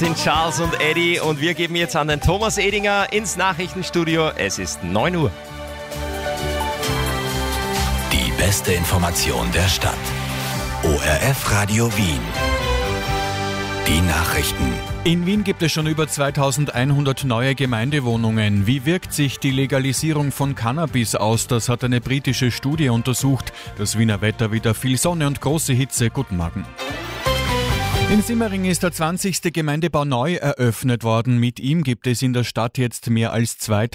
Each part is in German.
Sind Charles und Eddie und wir geben jetzt an den Thomas Edinger ins Nachrichtenstudio. Es ist 9 Uhr. Die beste Information der Stadt. ORF Radio Wien. Die Nachrichten. In Wien gibt es schon über 2100 neue Gemeindewohnungen. Wie wirkt sich die Legalisierung von Cannabis aus? Das hat eine britische Studie untersucht. Das Wiener Wetter wieder viel Sonne und große Hitze. Guten Morgen. In Simmering ist der 20. Gemeindebau neu eröffnet worden. Mit ihm gibt es in der Stadt jetzt mehr als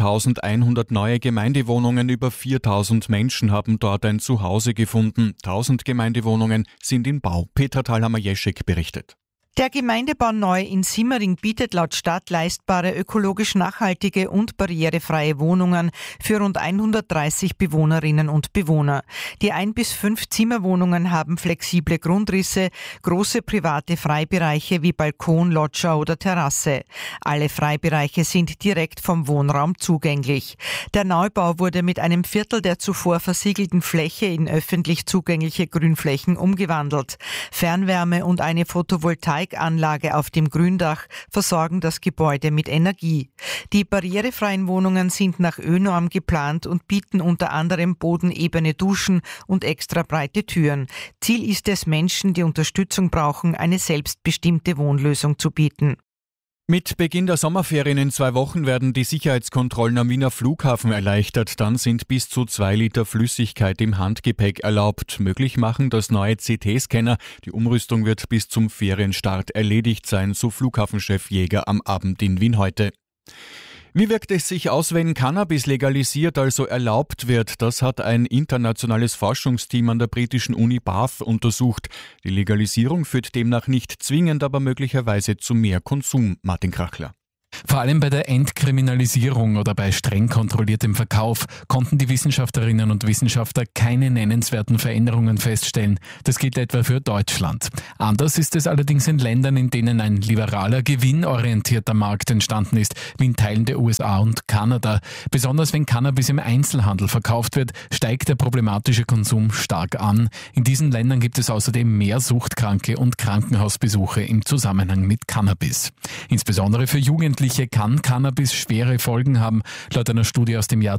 2100 neue Gemeindewohnungen. Über 4000 Menschen haben dort ein Zuhause gefunden. 1000 Gemeindewohnungen sind in Bau. Petra Thalhammer-Jeschek berichtet. Der Gemeindebau Neu in Simmering bietet laut Stadt leistbare, ökologisch nachhaltige und barrierefreie Wohnungen für rund 130 Bewohnerinnen und Bewohner. Die 1 bis 5 Zimmerwohnungen haben flexible Grundrisse, große private Freibereiche wie Balkon, Loggia oder Terrasse. Alle Freibereiche sind direkt vom Wohnraum zugänglich. Der Neubau wurde mit einem Viertel der zuvor versiegelten Fläche in öffentlich zugängliche Grünflächen umgewandelt. Fernwärme und eine Photovoltaikanlage auf dem Gründach versorgen das Gebäude mit Energie. Die barrierefreien Wohnungen sind nach ÖNorm geplant und bieten unter anderem bodenebene Duschen und extra breite Türen. Ziel ist es, Menschen, die Unterstützung brauchen, eine selbstbestimmte Wohnlösung zu bieten. Mit Beginn der Sommerferien in 2 Wochen werden die Sicherheitskontrollen am Wiener Flughafen erleichtert. Dann sind bis zu 2 Liter Flüssigkeit im Handgepäck erlaubt. Möglich machen das neue CT-Scanner. Die Umrüstung wird bis zum Ferienstart erledigt sein, so Flughafenchef Jäger am Abend in Wien heute. Wie wirkt es sich aus, wenn Cannabis legalisiert, also erlaubt wird? Das hat ein internationales Forschungsteam an der britischen Uni Bath untersucht. Die Legalisierung führt demnach nicht zwingend, aber möglicherweise zu mehr Konsum. Martin Krachler. Vor allem bei der Entkriminalisierung oder bei streng kontrolliertem Verkauf konnten die Wissenschaftlerinnen und Wissenschaftler keine nennenswerten Veränderungen feststellen. Das gilt etwa für Deutschland. Anders ist es allerdings in Ländern, in denen ein liberaler, gewinnorientierter Markt entstanden ist, wie in Teilen der USA und Kanada. Besonders wenn Cannabis im Einzelhandel verkauft wird, steigt der problematische Konsum stark an. In diesen Ländern gibt es außerdem mehr Suchtkranke und Krankenhausbesuche im Zusammenhang mit Cannabis. Insbesondere für Jugendliche kann Cannabis schwere Folgen haben. Laut einer Studie aus dem Jahr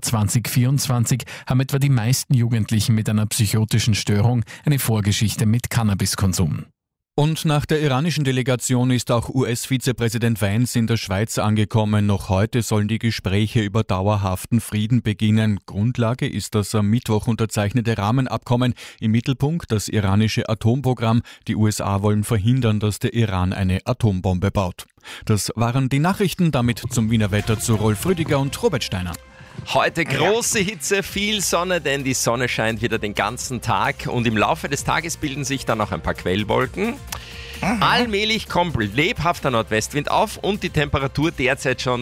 2024 haben etwa die meisten Jugendlichen mit einer psychotischen Störung eine Vorgeschichte mit Cannabiskonsum. Und nach der iranischen Delegation ist auch US-Vizepräsident Vance in der Schweiz angekommen. Noch heute sollen die Gespräche über dauerhaften Frieden beginnen. Grundlage ist das am Mittwoch unterzeichnete Rahmenabkommen. Im Mittelpunkt das iranische Atomprogramm. Die USA wollen verhindern, dass der Iran eine Atombombe baut. Das waren die Nachrichten. Damit zum Wiener Wetter zu Rolf Rüdiger und Robert Steiner. Heute große Hitze, viel Sonne, denn die Sonne scheint wieder den ganzen Tag und im Laufe des Tages bilden sich dann noch ein paar Quellwolken. Allmählich kommt lebhafter Nordwestwind auf und die Temperatur derzeit schon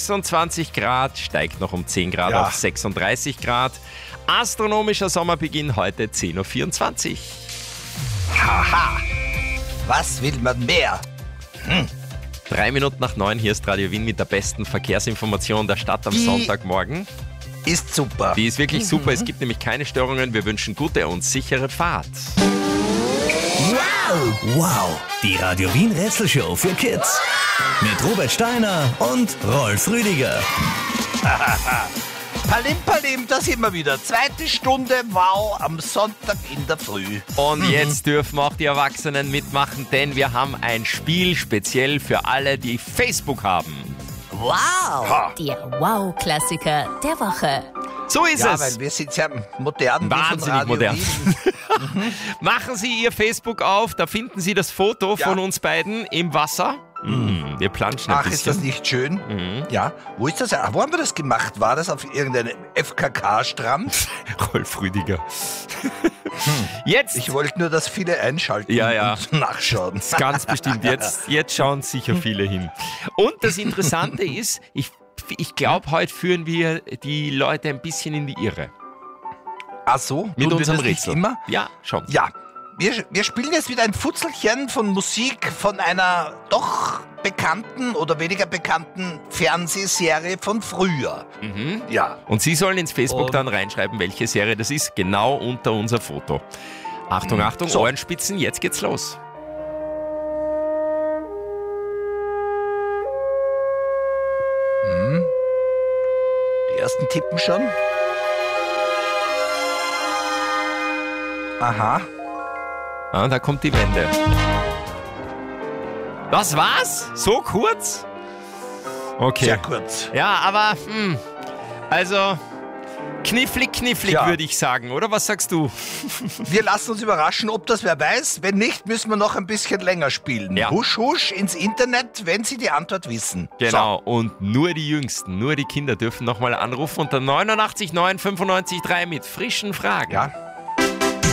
26 Grad, steigt noch um 10 Grad auf 36 Grad. Astronomischer Sommerbeginn heute 10.24 Uhr. Haha, was will man mehr? 3 Minuten nach 9, hier ist Radio Wien mit der besten Verkehrsinformation der Stadt am Sonntagmorgen. Ist super. Die ist wirklich super, es gibt nämlich keine Störungen. Wir wünschen gute und sichere Fahrt. Wow, die Radio Wien Rätselshow für Kids. Mit Robert Steiner und Rolf Rüdiger. Palim, palim, da sind wir wieder. 2. Stunde, wow, am Sonntag in der Früh. Und jetzt dürfen auch die Erwachsenen mitmachen, denn wir haben ein Spiel speziell für alle, die Facebook haben. Wow. Der Wow-Klassiker der Woche. So ist Ja, es. weil wir sind ja modern. Wahnsinnig modern. Machen Sie Ihr Facebook auf, da finden Sie das Foto von uns beiden im Wasser. Wir planschen ein Ach, bisschen. ist das nicht schön? Ja. Wo ist das? Wo haben wir das gemacht? War das auf irgendeinem FKK-Strand? Rolf Rüdiger. Jetzt. Ich wollte nur, dass viele einschalten und nachschauen. Ganz bestimmt. Jetzt schauen sicher viele hin. Und das Interessante ist, ich glaube, heute führen wir die Leute ein bisschen in die Irre. Ach so? Mit unserem Rätsel. Rätsel. Immer? Ja, schon. Ja. Wir spielen jetzt wieder ein Futzelchen von Musik von einer doch bekannten oder weniger bekannten Fernsehserie von früher. Ja. Und Sie sollen ins Facebook dann reinschreiben, welche Serie das ist, genau unter unser Foto. Achtung, Achtung, So. Ohrenspitzen, jetzt geht's los. ersten Tippen schon. Aha. Ah, da kommt die Wende. Das war's? So kurz? Okay. Sehr kurz. Ja, aber, also, knifflig, Ja. würde ich sagen, oder? Was sagst du? Wir lassen uns überraschen, ob das wer weiß. Wenn nicht, müssen wir noch ein bisschen länger spielen. Ja. Husch, husch ins Internet, wenn Sie die Antwort wissen. Genau, und nur die Jüngsten, nur die Kinder dürfen nochmal anrufen unter 89 9 95 3 mit frischen Fragen. So, ja.